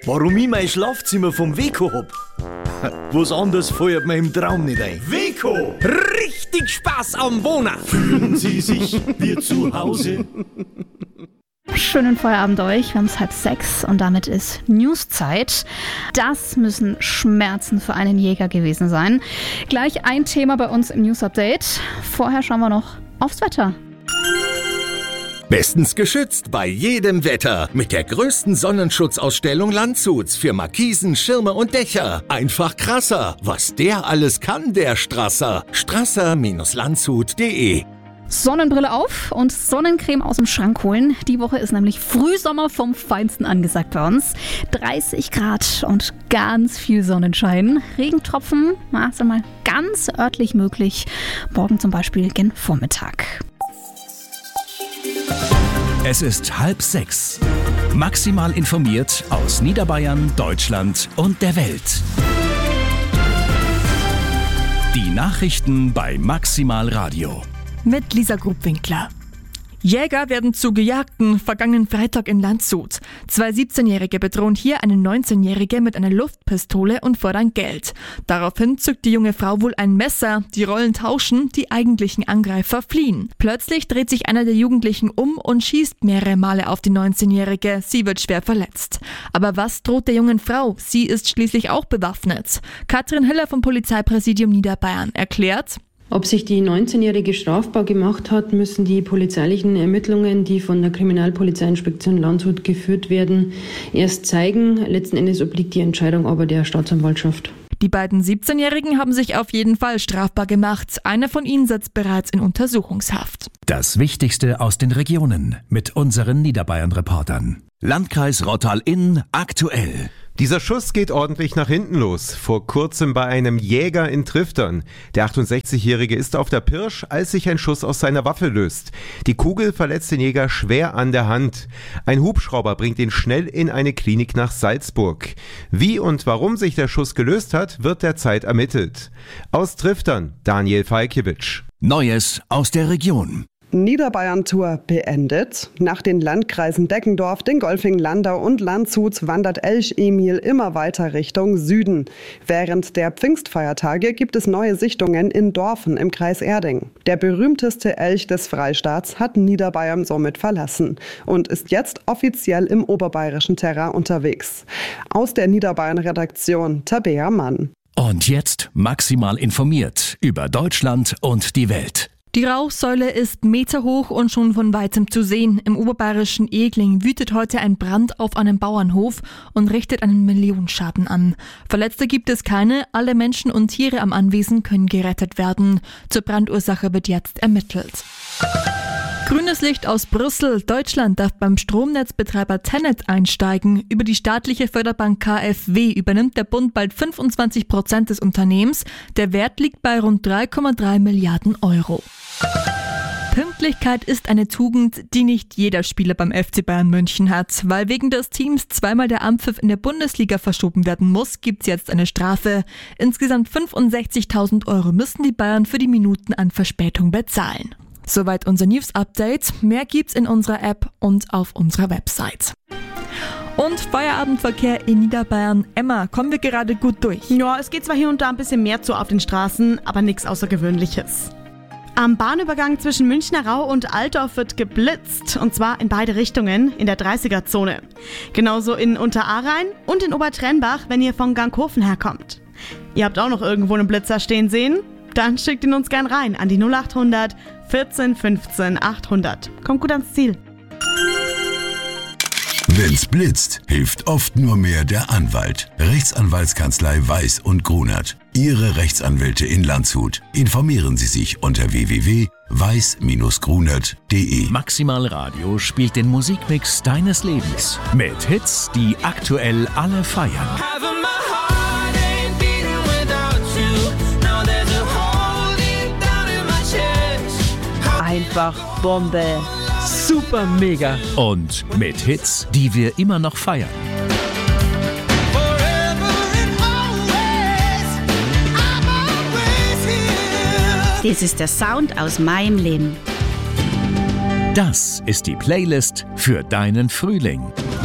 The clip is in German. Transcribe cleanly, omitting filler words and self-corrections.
warum ich mein Schlafzimmer vom Weko hab? Was anderes fällt mir im Traum nicht ein. Weko! Richtig Spaß am Wohnen! Fühlen Sie sich wie zu Hause? Schönen Feierabend euch, wir haben es 5:30 und damit ist Newszeit. Das müssen Schmerzen für einen Jäger gewesen sein. Gleich ein Thema bei uns im News-Update. Vorher schauen wir noch aufs Wetter. Bestens geschützt bei jedem Wetter mit der größten Sonnenschutzausstellung Landshuts für Markisen, Schirme und Dächer. Einfach krasser, was der alles kann, der Strasser. Strasser-landshut.de. Sonnenbrille auf und Sonnencreme aus dem Schrank holen. Die Woche ist nämlich Frühsommer vom Feinsten angesagt bei uns. 30 Grad und ganz viel Sonnenschein. Regentropfen, sind mal ganz örtlich möglich. Morgen zum Beispiel gen Vormittag. Es ist 5:30. Maximal informiert aus Niederbayern, Deutschland und der Welt. Die Nachrichten bei Maximal Radio. Mit Lisa Grubwinkler. Jäger werden zu Gejagten, vergangenen Freitag in Landshut. 2 17-Jährige bedrohen hier eine 19-Jährige mit einer Luftpistole und fordern Geld. Daraufhin zückt die junge Frau wohl ein Messer, die Rollen tauschen, die eigentlichen Angreifer fliehen. Plötzlich dreht sich einer der Jugendlichen um und schießt mehrere Male auf die 19-Jährige. Sie wird schwer verletzt. Aber was droht der jungen Frau? Sie ist schließlich auch bewaffnet. Katrin Hiller vom Polizeipräsidium Niederbayern erklärt: Ob sich die 19-Jährige strafbar gemacht hat, müssen die polizeilichen Ermittlungen, die von der Kriminalpolizeiinspektion Landshut geführt werden, erst zeigen. Letzten Endes obliegt die Entscheidung aber der Staatsanwaltschaft. Die beiden 17-Jährigen haben sich auf jeden Fall strafbar gemacht. Einer von ihnen sitzt bereits in Untersuchungshaft. Das Wichtigste aus den Regionen mit unseren Niederbayern-Reportern. Landkreis Rottal-Inn aktuell. Dieser Schuss geht ordentlich nach hinten los. Vor kurzem bei einem Jäger in Triftern. Der 68-Jährige ist auf der Pirsch, als sich ein Schuss aus seiner Waffe löst. Die Kugel verletzt den Jäger schwer an der Hand. Ein Hubschrauber bringt ihn schnell in eine Klinik nach Salzburg. Wie und warum sich der Schuss gelöst hat, wird derzeit ermittelt. Aus Triftern, Daniel Falkiewicz. Neues aus der Region. Niederbayern-Tour beendet. Nach den Landkreisen Deckendorf, Dingolfing, Landau und Landshut wandert Elch-Emil immer weiter Richtung Süden. Während der Pfingstfeiertage gibt es neue Sichtungen in Dorfen im Kreis Erding. Der berühmteste Elch des Freistaats hat Niederbayern somit verlassen und ist jetzt offiziell im oberbayerischen Terrain unterwegs. Aus der Niederbayern-Redaktion Tabea Mann. Und jetzt maximal informiert über Deutschland und die Welt. Die Rauchsäule ist meterhoch und schon von weitem zu sehen. Im oberbayerischen Egling wütet heute ein Brand auf einem Bauernhof und richtet einen Millionenschaden an. Verletzte gibt es keine, alle Menschen und Tiere am Anwesen können gerettet werden. Zur Brandursache wird jetzt ermittelt. Grünes Licht aus Brüssel. Deutschland darf beim Stromnetzbetreiber TenneT einsteigen. Über die staatliche Förderbank KfW übernimmt der Bund bald 25% des Unternehmens. Der Wert liegt bei rund 3,3 Milliarden Euro. Pünktlichkeit ist eine Tugend, die nicht jeder Spieler beim FC Bayern München hat. Weil wegen des Teams zweimal der Anpfiff in der Bundesliga verschoben werden muss, gibt's jetzt eine Strafe. Insgesamt 65.000 Euro müssen die Bayern für die Minuten an Verspätung bezahlen. Soweit unser News-Update. Mehr gibt's in unserer App und auf unserer Website. Und Feierabendverkehr in Niederbayern. Emma, kommen wir gerade gut durch? Ja, es geht zwar hier und da ein bisschen mehr zu auf den Straßen, aber nichts Außergewöhnliches. Am Bahnübergang zwischen Münchner Rau und Altdorf wird geblitzt, und zwar in beide Richtungen in der 30er-Zone. Genauso in Unterahrein und in Obertrennbach, wenn ihr von Ganghofen herkommt. Ihr habt auch noch irgendwo einen Blitzer stehen sehen? Dann schickt ihn uns gern rein an die 0800 14 15 800. Kommt gut ans Ziel. Wenn's blitzt, hilft oft nur mehr der Anwalt. Rechtsanwaltskanzlei Weiß und Grunert. Ihre Rechtsanwälte in Landshut. Informieren Sie sich unter www.weiß-grunert.de. Maximal Radio spielt den Musikmix deines Lebens. Mit Hits, die aktuell alle feiern. Einfach Bombe. Super mega. Und mit Hits, die wir immer noch feiern. Das ist der Sound aus meinem Leben. Das ist die Playlist für deinen Frühling.